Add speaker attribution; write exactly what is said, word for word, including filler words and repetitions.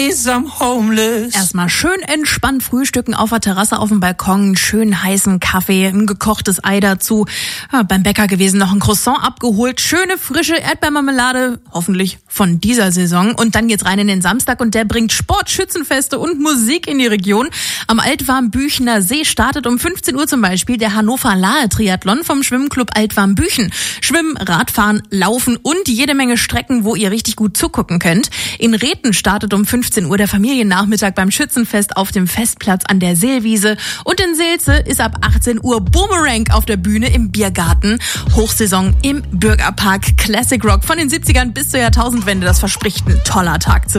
Speaker 1: I'm homeless.
Speaker 2: Erstmal schön entspannt frühstücken auf der Terrasse auf dem Balkon, einen schönen heißen Kaffee, ein gekochtes Ei dazu. Ja, beim Bäcker gewesen, noch ein Croissant abgeholt, schöne frische Erdbeermarmelade, hoffentlich von dieser Saison. Und dann geht's rein in den Samstag und der bringt Sport, Schützenfeste und Musik in die Region. Am Altwarmbüchener See startet um fünfzehn Uhr zum Beispiel der Hannover-Lahe-Triathlon vom Schwimmclub Altwarmbüchen. Schwimmen, Radfahren, Laufen und jede Menge Strecken, wo ihr richtig gut zugucken könnt. In Reten startet um fünfzehn Uhr der Familiennachmittag beim Schützenfest auf dem Festplatz an der Seelwiese. Und in Seelze ist ab achtzehn Uhr Boomerang auf der Bühne im Biergarten. Hochsaison im Bürgerpark. Classic Rock von den siebzigern bis zur Jahrtausendwende. Das verspricht ein toller Tag zu